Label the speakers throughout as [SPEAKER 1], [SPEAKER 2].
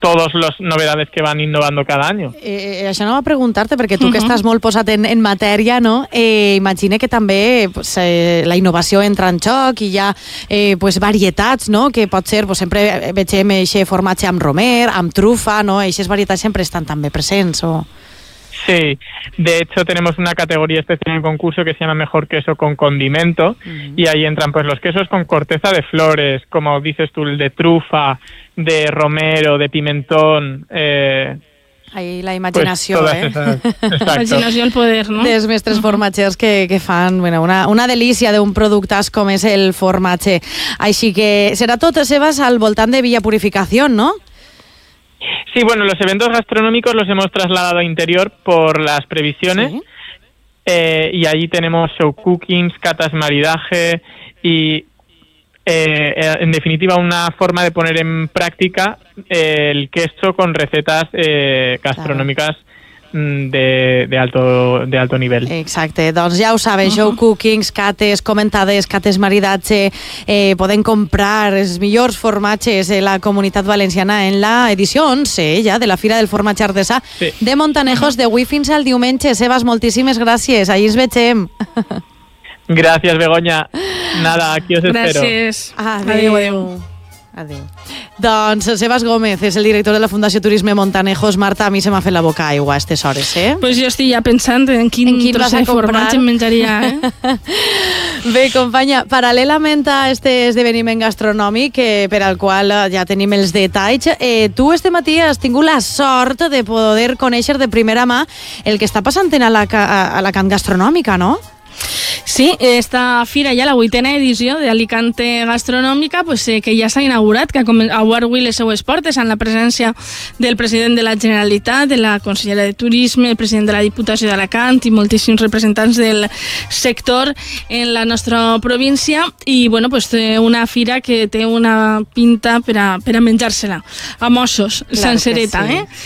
[SPEAKER 1] todas las novedades que van innovando cada año.
[SPEAKER 2] Això anava a preguntar-te, perquè tu que estàs molt posat en matèria, no? Imagine que també la innovació entra en xoc i hi ha varietats, no? Que pot ser, sempre vegem aquest formatge amb romer, amb trufa, no? Aquestes varietats sempre estan també presents, o...
[SPEAKER 1] Sí, de hecho tenemos una categoría especial en el concurso que se llama Mejor Queso con Condimento, y ahí entran pues los quesos con corteza de flores, como dices tú, el de trufa, de romero, de pimentón...
[SPEAKER 2] Ahí la imaginació,
[SPEAKER 3] Imaginació al poder, no?
[SPEAKER 2] Dels mestres formatgers que fan una delícia d'un productàs com és el formatge. Així que serà tot, Sebas, al voltant de Villa Purificación, ¿no?
[SPEAKER 1] Sí, bueno, los eventos gastronómicos los hemos trasladado a interior por las previsiones, ¿sí? Y allí tenemos show cookings, catas maridaje y en definitiva una forma de poner en práctica el queso con recetas gastronòmiques de alto nivel.
[SPEAKER 2] Exacte, doncs ja ho sabeu, show cookings, cates comentades, cates maridatge, poden comprar els millors formatges de la Comunitat Valenciana en la edició 11 ja de la Fira del Formatge Artesà de Montanejos, d'avui fins al diumenge. Sebas, moltíssimes gràcies, ahir ens vegem.
[SPEAKER 1] Gracias, Begoña. Nada, aquí os espero.
[SPEAKER 3] Gràcies.
[SPEAKER 2] Adéu. Doncs Sebas Gómez és el director de la Fundació Turisme Montanejos. Marta, a mi se m'ha fet la boca aigua a aquestes hores,
[SPEAKER 3] Pues jo estic ja pensant en quin tros de formatge em menjaria,
[SPEAKER 2] Bé, companya, paral·lelament a aquest esdeveniment gastronòmic per al qual ja tenim els detalls, tu este matí has tingut la sort de poder conèixer de primera mà el que està passant a Alacant Gastronòmica, no?
[SPEAKER 3] Sí, esta fira ja la 8ª edició d'Alicante Gastronòmica, que ja s'ha inaugurat, que ha obert avui les seues portes amb la presència del president de la Generalitat, de la consellera de Turisme, el president de la Diputació d'Alacant i moltíssims representants del sector en la nostra província, i té una fira que té una pinta per a menjar-se-la a mossos, sencereta.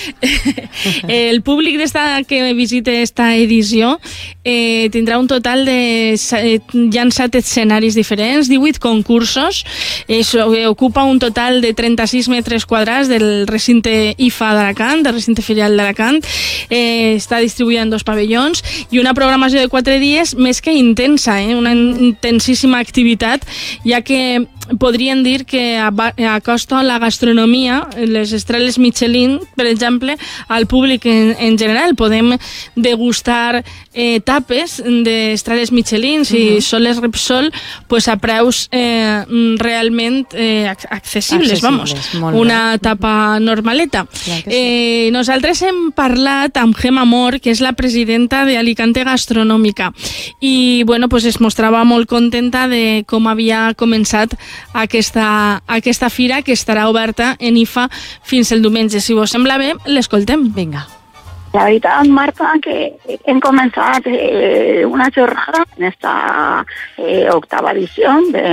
[SPEAKER 3] El públic que visite esta edició tindrà un total de hi ha 7 escenaris diferents, 18 concursos, ocupa un total de 36 metres quadrats del recinte IFA d'Alacant, del recinte ferial d'Alacant, està distribuïda en 2 pavellons i una programació de 4 dies més que intensa, una intensíssima activitat, ja que podríem dir que acosta la gastronomia, les estrelles Michelin, per exemple, al públic en general. Podem degustar tapes d'estrelles Michelin, si són les Repsol, a preus realment accessibles, una tapa normaleta. Nosaltres hem parlat amb Gemma Mor, que és la presidenta d'Alicante Gastronòmica, i es mostrava molt contenta de com havia començat aquesta fira, que estarà oberta en IFA fins el diumenge. Si vos sembla bé, l'escoltem.
[SPEAKER 2] Vinga.
[SPEAKER 4] La veritat, Marta, que hem començat una jornada en esta 8ª edició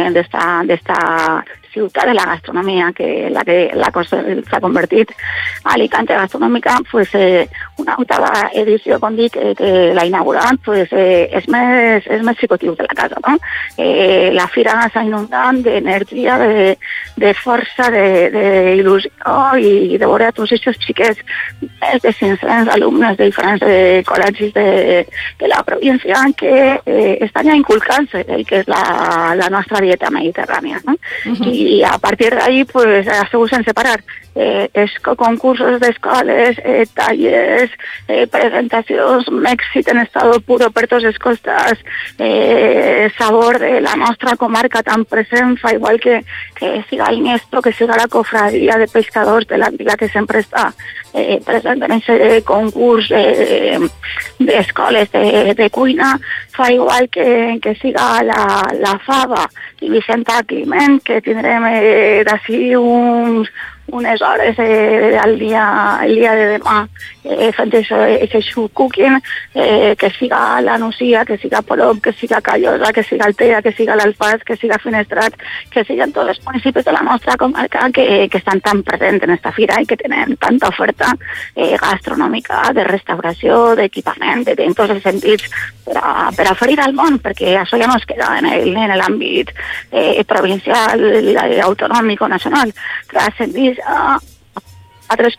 [SPEAKER 4] d'esta ciutat de la gastronomia, que s'ha convertit a Alicante Gastronòmica, una 8ª edició, com dic, que l'ha inaugurat, és més xicotiu de la casa, no? La fira s'ha inundat d'energia, de força, d'il·lusió, i de veure tots aquests xiquets, més de 500 alumnes de diferents col·legis de la província, que estan ja inculcant-se el que és la nostra dieta mediterrània, no? Y a partir de ahí, ha sigut sense parar. Concursos d'escoles, tallers, presentacions, èxit en estado puro per tots els costats, sabor de la nostra comarca tan present, fa igual que siga l'Inesto, que siga la cofradia de pescadors de l'Àntila, que sempre està present en aquest concurs d'escoles de cuina, fa igual que siga la Fava i Vicenta Climent, que tindrem d'ací unes hores el dia de demà fent aquest show cooking, que siga la Nucia, que siga Polop, que siga Callosa, que siga Altea, que siga l'Alfàs, que siga Finestrat, que siguen tots els municipis de la nostra comarca que estan tan presents en esta fira i que tenen tanta oferta gastronòmica, de restauració, d'equipament, en tots els sentits, per a oferir al món, perquè això ja no es queda en l'àmbit provincial, autonòmic o nacional, transcendís a altres